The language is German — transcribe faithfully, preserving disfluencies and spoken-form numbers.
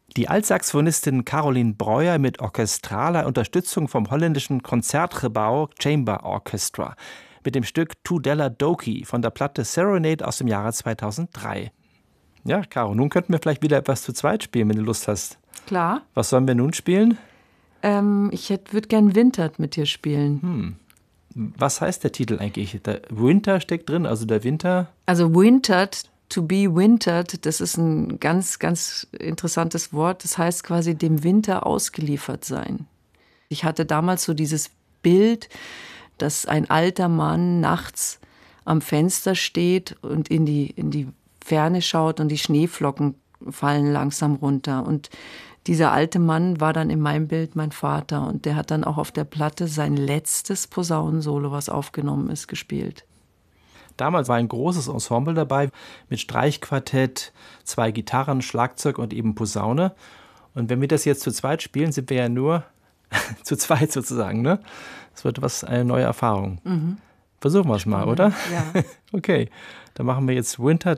Die Altsaxophonistin Caroline Breuer mit orchestraler Unterstützung vom holländischen Concertgebouw Chamber Orchestra mit dem Stück Tudela Doki von der Platte Serenade aus dem Jahre zweitausenddrei. Ja, Caro, nun könnten wir vielleicht wieder etwas zu zweit spielen, wenn du Lust hast. Klar. Was sollen wir nun spielen? Ähm, ich würde gern Wintert mit dir spielen. Hm. Was heißt der Titel eigentlich? Der Winter steckt drin, also der Winter? Also Wintert, to be wintered, das ist ein ganz, ganz interessantes Wort. Das heißt quasi dem Winter ausgeliefert sein. Ich hatte damals so dieses Bild, dass ein alter Mann nachts am Fenster steht und in die, in die Ferne schaut und die Schneeflocken fallen langsam runter. Und dieser alte Mann war dann in meinem Bild mein Vater und der hat dann auch auf der Platte sein letztes Posaunensolo, was aufgenommen ist, gespielt. Damals war ein großes Ensemble dabei mit Streichquartett, zwei Gitarren, Schlagzeug und eben Posaune. Und wenn wir das jetzt zu zweit spielen, sind wir ja nur zu zweit sozusagen, ne? Das wird was, eine neue Erfahrung. Mhm. Versuchen wir es mal, oder? Ja. Okay, dann machen wir jetzt Winter